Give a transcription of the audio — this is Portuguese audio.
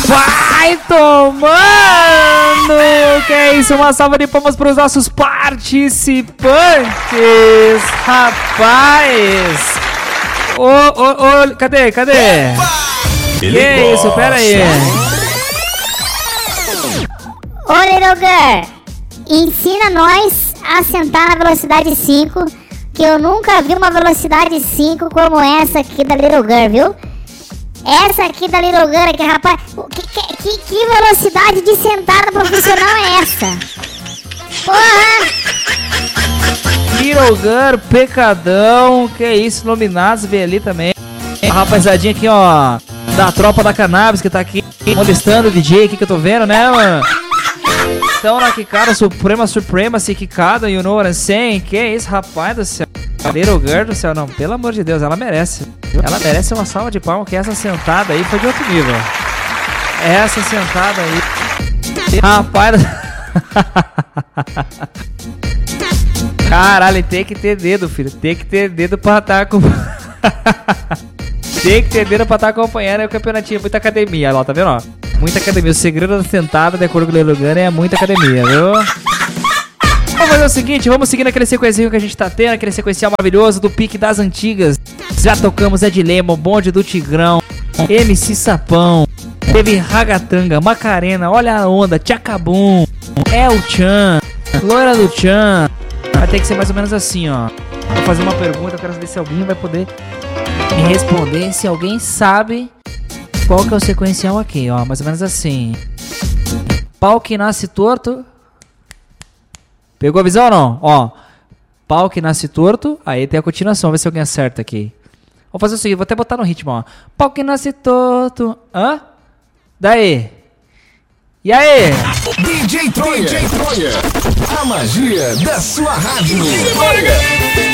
Vai tomando! Que é isso? Uma salva de palmas para os nossos participantes! Rapaz! Cadê? Que isso? Pera aí! Ô, Little Girl, ensina nós a sentar na velocidade 5, que eu nunca vi uma velocidade 5 como essa aqui da Little Girl, viu? Essa aqui da Little Girl aqui, rapaz, que velocidade de sentada profissional é essa? Porra! Little Girl, pecadão, que isso, Iluminados, vê ali também. A rapazadinha aqui, ó, da tropa da Cannabis, que tá aqui molestando o DJ aqui que eu tô vendo, né, mano? Então, na quicada, Supremacy quicada, you know what I'm saying? Que isso, rapaz do céu. A Little Girl do céu, não, pelo amor de Deus, ela merece. Ela merece uma salva de palmas, que essa sentada aí foi de outro nível. Essa sentada aí. Rapaz. Caralho, tem que ter dedo, filho. Tem que ter dedo pra estar com. Tem que ter dedo pra estar acompanhando o campeonatinho. Muita academia, ó, tá vendo, ó? Muita academia. O segredo da sentada, de acordo com o Little Gun, é muita academia, viu? Vamos fazer o seguinte, vamos seguir naquele sequencial que a gente tá tendo, aquele sequencial maravilhoso do pique das antigas. Já tocamos Ed Lemon, Bonde do Tigrão, MC Sapão, teve Ragatanga, Macarena, Olha a Onda, Tchacabum, El Chan, Loira do Chan. Vai ter que ser mais ou menos assim, ó. Vou fazer uma pergunta, eu quero saber se alguém vai poder me responder, se alguém sabe qual que é o sequencial aqui, ó. Mais ou menos assim. Pau que nasce torto. Pegou a visão ou não? Ó, pau que nasce torto, aí tem a continuação, vê se alguém acerta aqui. Vou fazer o seguinte, vou até botar no ritmo, ó. Pau que nasce torto, hã? Daí. E aí? DJ Troia, a magia da sua rádio.